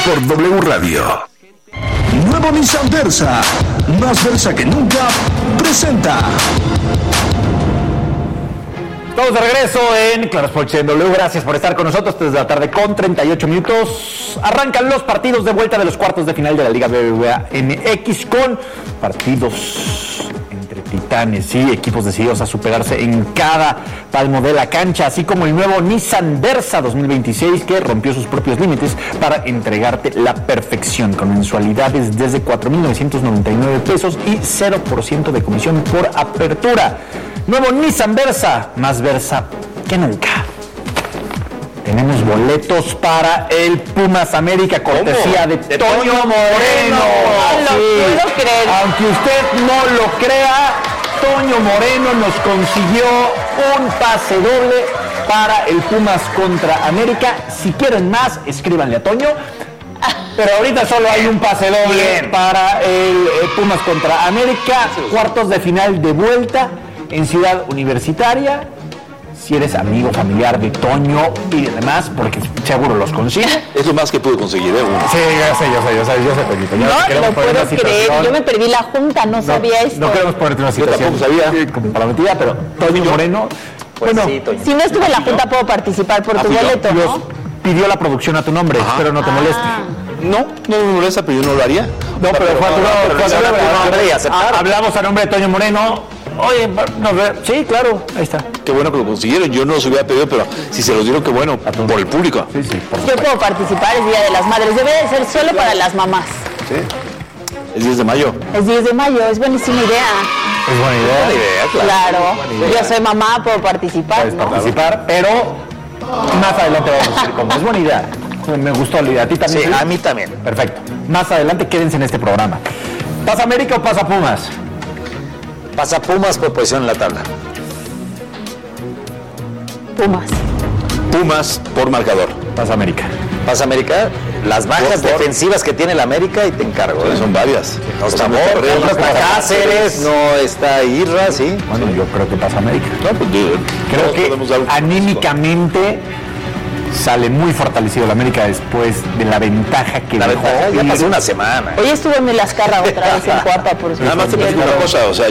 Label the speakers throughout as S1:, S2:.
S1: por W Radio. Nuevo Nissan Versa, más Versa que nunca, presenta.
S2: Estamos de regreso en Claro Sports en W. Gracias por estar con nosotros desde la tarde con 38 minutos. Arrancan los partidos de vuelta de los cuartos de final de la Liga BBVA MX con partidos entre titanes y equipos decididos a superarse en cada palmo de la cancha, así como el nuevo Nissan Versa 2026 que rompió sus propios límites para entregarte la perfección con mensualidades desde 4,999 pesos y 0% de comisión por apertura. Nuevo Nissan Versa, más Versa que nunca. Tenemos boletos para el Pumas América, cortesía de Toño Moreno.
S3: No lo puedo creer.
S2: Aunque usted no lo crea, Toño Moreno nos consiguió un pase doble para el Pumas contra América. Si quieren más, escríbanle a Toño. Pero ahorita solo hay un pase doble para el Pumas contra América. Cuartos de final de vuelta en Ciudad Universitaria. Si eres amigo familiar de Toño y demás, porque seguro los consigue.
S4: Es lo más que pude conseguir, ¿eh?
S2: Sí, yo sé, Toñito.
S3: No lo puedo creer. Yo me perdí la junta, no sabía esto.
S2: No queremos ponerte una situación.
S4: Yo tampoco sabía.
S2: Como prometida, pero Toño Moreno.
S3: Pues bueno, sí, si no estuve en la junta, puedo participar por tu boleto, ¿no?
S2: Pidió la producción a tu nombre, espero no te moleste.
S4: No me molesta, pero yo no lo haría.
S2: No, pero fue a tu nombre. Hablamos a nombre de Toño Moreno. Oye, sí, claro, ahí está.
S4: Qué bueno que lo consiguieron, yo no los hubiera pedido, pero si se los dieron, qué bueno, por el público.
S2: Sí,
S3: yo puedo participar, es Día de las Madres, debe de ser solo para las mamás.
S4: Sí, es 10 de mayo.
S3: Es 10 de mayo, es buenísima idea.
S2: Es buena idea.
S3: Claro, yo soy mamá, puedo participar.
S2: Puedes participar, pero más adelante vamos a decir cómo. Es buena idea. Me gustó la idea. ¿A ti también?
S4: Sí, a mí también.
S2: Perfecto. Más adelante quédense en este programa. ¿Pasa América o pasa Pumas?
S5: Pasa Pumas por posición en la tabla.
S4: Pumas por marcador.
S2: Pasa América.
S5: Pasa América. Las bajas defensivas que tiene el América y te encargo.
S4: Son varias.
S5: No está Borja, no está Cáceres, no está Irra, ¿sí?
S2: Bueno, yo creo que pasa América.
S4: No, pues,
S2: creo que anímicamente sale muy fortalecido la América después de la ventaja que
S5: la dejó. Ya pasó una semana.
S3: Hoy estuvo en Melascarra otra vez en Cuapa por su.
S4: Nada más te platico una cosa, o sea,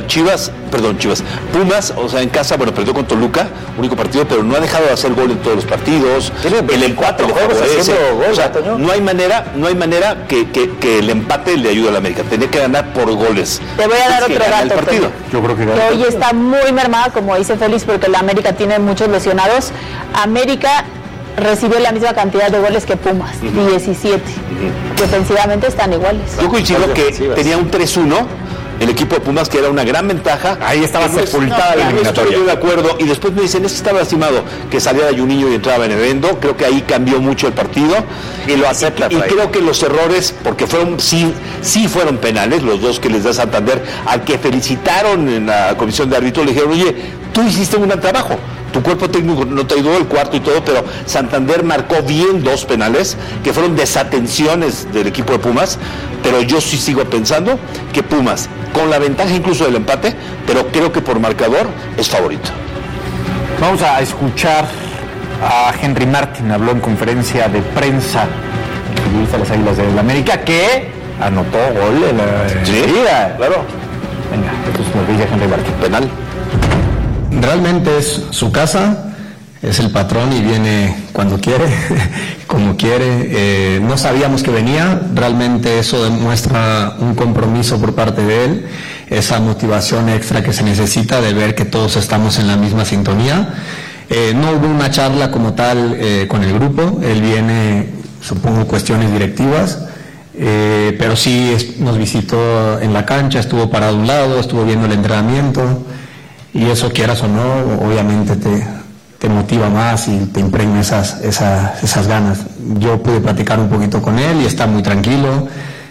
S4: Pumas, o sea, en casa, bueno, perdió con Toluca, único partido, pero no ha dejado de hacer gol en todos los partidos.
S5: El empate le favorece.
S4: O sea, no hay manera que el empate le ayude a la América. Tiene que ganar por goles.
S3: Te voy a dar otro dato.
S2: Yo creo que
S3: hoy está muy mermada, como dice Félix, porque la América tiene muchos lesionados. América recibió la misma cantidad de goles que Pumas, 17. Defensivamente están iguales.
S4: Yo coincido que tenía un 3-1 el equipo de Pumas, que era una gran ventaja.
S2: Ahí estaba sepultada la eliminatoria.
S4: Estoy de acuerdo. Y después me dicen, estaba lastimado, que salía de Juninho y entraba Benevendo. Creo que ahí cambió mucho el partido.
S5: Y lo acepta.
S4: Y creo que los errores, porque fueron sí fueron penales, los dos que les da Santander, al que felicitaron en la comisión de árbitros, le dijeron, oye, tú hiciste un gran trabajo. Tu cuerpo técnico no te ayudó, el cuarto y todo, pero Santander marcó bien 2 penales, que fueron desatenciones del equipo de Pumas, pero yo sí sigo pensando que Pumas, con la ventaja incluso del empate, pero creo que por marcador es favorito.
S2: Vamos a escuchar a Henry Martin, habló en conferencia de prensa, el periodista de las Águilas de la América, que anotó gol en la
S4: vida. Claro.
S2: Venga, esto es lo que dice Henry Martin.
S4: Penal.
S6: Realmente es su casa, es el patrón y viene cuando quiere, como quiere. No sabíamos que venía, realmente eso demuestra un compromiso por parte de él, esa motivación extra que se necesita de ver que todos estamos en la misma sintonía. No hubo una charla como tal con el grupo, él viene, supongo, cuestiones directivas. Pero sí nos visitó en la cancha, estuvo parado a un lado, estuvo viendo el entrenamiento. Y eso, quieras o no, obviamente te motiva más y te impregna esas ganas. Yo pude platicar un poquito con él y está muy tranquilo,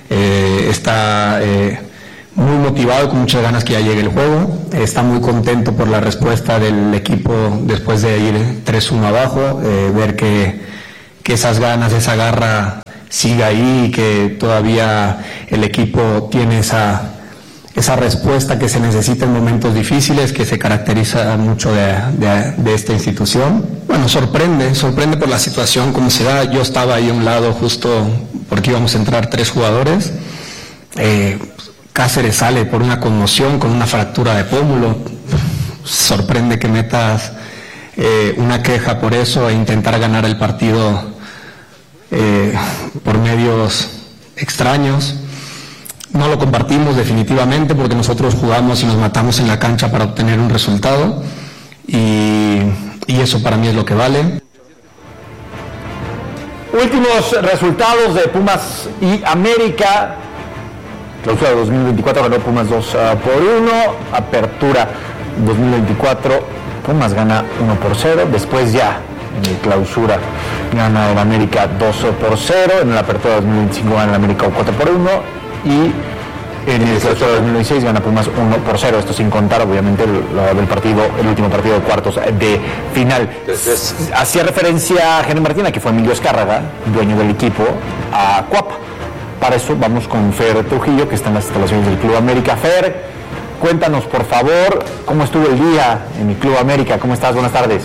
S6: está muy motivado, con muchas ganas que ya llegue el juego. Está muy contento por la respuesta del equipo después de ir 3-1 abajo, ver que esas ganas, esa garra siga ahí y que todavía el equipo tiene esa respuesta que se necesita en momentos difíciles, que se caracteriza mucho de esta institución. Bueno, sorprende por la situación como se da. Yo estaba ahí a un lado justo porque íbamos a entrar 3 jugadores. Cáceres sale por una conmoción con una fractura de pómulo. Sorprende que metas una queja por eso e intentar ganar el partido por medios extraños. No lo compartimos definitivamente porque nosotros jugamos y nos matamos en la cancha para obtener un resultado y eso para mí es lo que vale.
S2: Últimos resultados de Pumas y América. Clausura 2024 ganó Pumas 2-1. Apertura 2024, Pumas gana 1-0. Después ya en clausura gana el América 2-0. En la apertura 2025 gana el América 4-1. Y en el clausura 2016 gana Pumas 1-0. Esto sin contar obviamente el último partido de cuartos de final. Hacía referencia a Henry Martín, que fue Emilio Azcárraga, dueño del equipo, a Cuapa. Para eso vamos con Fer Trujillo, que está en las instalaciones del Club América. Fer, cuéntanos por favor cómo estuvo el día en el Club América. ¿Cómo estás? Buenas tardes.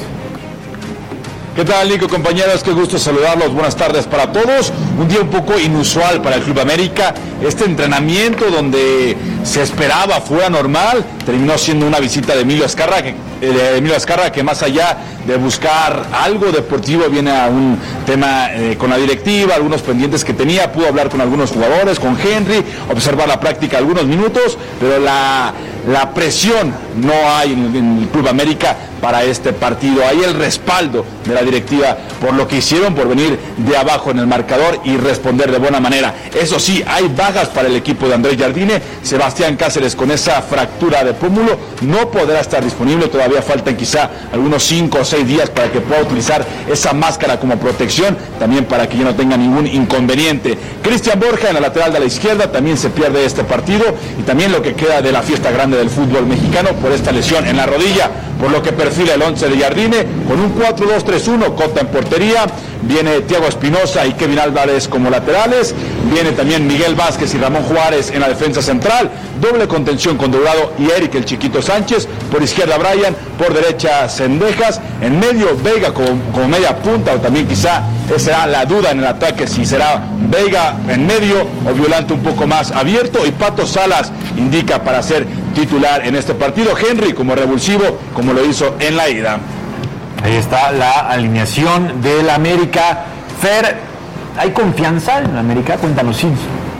S7: ¿Qué tal, Nico, compañeros? Qué gusto saludarlos. Buenas tardes para todos. Un día un poco inusual para el Club América. Este entrenamiento donde se esperaba fuera normal, terminó siendo una visita de Emilio Azcárraga, que más allá de buscar algo deportivo, viene a un tema con la directiva, algunos pendientes que tenía, pudo hablar con algunos jugadores, con Henry, observar la práctica algunos minutos, pero la presión no hay en el Club América para este partido. Hay el respaldo de la directiva por lo que hicieron, por venir de abajo en el marcador y responder de buena manera. Eso sí, hay bajas para el equipo de Andrés Jardine. Sebastián Cáceres, con esa fractura de pómulo, no podrá estar disponible. Todavía faltan quizá algunos 5 o 6 días para que pueda utilizar esa máscara como protección, también para que ya no tenga ningún inconveniente. Cristian Borja, en la lateral de la izquierda, también se pierde este partido, y también lo que queda de la fiesta grande del fútbol mexicano por esta lesión en la rodilla, por lo que perfila el 11 de Jardine con un 4-2-3-1, Cota en portería, viene Thiago Espinosa y Kevin Álvarez como laterales, viene también Miguel Vázquez y Ramón Juárez en la defensa central, doble contención con Dourado y Eric el Chiquito Sánchez, por izquierda Brian, por derecha Cendejas, en medio Veiga como media punta, o también quizá esa será la duda en el ataque, si será Veiga en medio o Violante un poco más abierto, y Pato Salas indica para ser titular en este partido, Henry como revulsivo, como lo hizo en la ida.
S2: Ahí está la alineación del América. Fer, ¿hay confianza en América? Cuéntanos. Sí.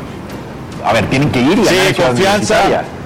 S2: A ver, tienen que ir y ganar.
S7: Sí, confianza.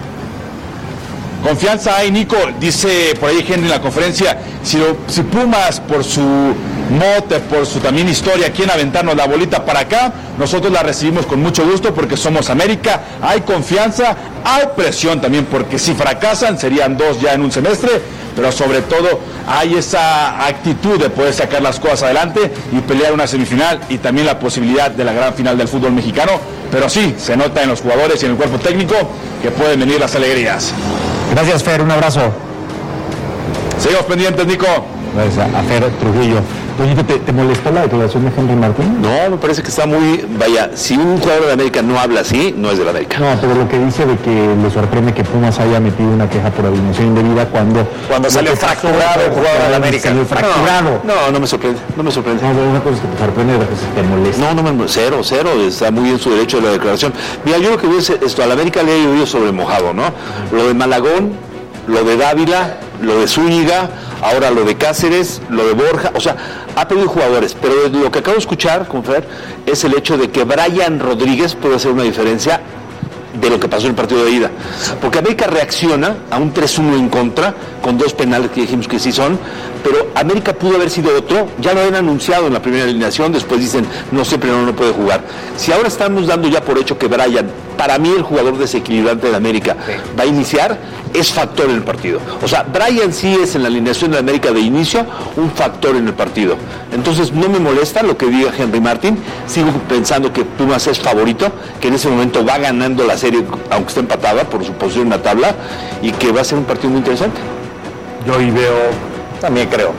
S7: Confianza hay, Nico. Dice por ahí Henry en la conferencia, si Pumas, por su mote, por su también historia, quieren aventarnos la bolita para acá, nosotros la recibimos con mucho gusto porque somos América. Hay confianza, hay presión también, porque si fracasan serían 2 ya en un semestre, pero sobre todo hay esa actitud de poder sacar las cosas adelante y pelear una semifinal, y también la posibilidad de la gran final del fútbol mexicano. Pero sí, se nota en los jugadores y en el cuerpo técnico que pueden venir las alegrías.
S2: Gracias, Fer, un abrazo.
S7: Seguimos pendientes, Nico.
S2: Gracias a Fer Trujillo. Toñito, ¿te molestó la declaración de Henry Martín?
S4: No, me parece que está muy... Vaya, si un jugador de América no habla así, no es de la América.
S2: No, pero lo que dice de que le sorprende que Pumas haya metido una queja por alineación indebida cuando
S5: salió fracturado el jugador de la América.
S2: Salió fracturado.
S4: No me sorprende, no me sorprende.
S2: No, una cosa es que te sorprende, otra cosa es que te molesta.
S4: No, cero, está muy en su derecho de la declaración. Mira, yo lo que veo es esto, a la América le he oído sobre mojado, ¿no? Lo de Malagón, lo de Dávila, lo de Zúñiga, ahora lo de Cáceres, lo de Borja, o sea, ha perdido jugadores, pero lo que acabo de escuchar, con Fer, es el hecho de que Brian Rodríguez puede hacer una diferencia de lo que pasó en el partido de ida, porque América reacciona a un 3-1 en contra, con 2 penales que dijimos que sí son, pero América pudo haber sido otro, ya lo habían anunciado en la primera alineación, después dicen, no siempre no puede jugar. Si ahora estamos dando ya por hecho que Brian, para mí el jugador desequilibrante de América, va a iniciar, es factor en el partido. O sea, Brian sí es en la alineación de América de inicio un factor en el partido. Entonces no me molesta lo que diga Henry Martín, sigo pensando que Pumas es favorito, que en ese momento va ganando la serie, aunque esté empatada por su posición en la tabla, y que va a ser un partido muy interesante.
S2: Yo ahí veo,
S5: también creo.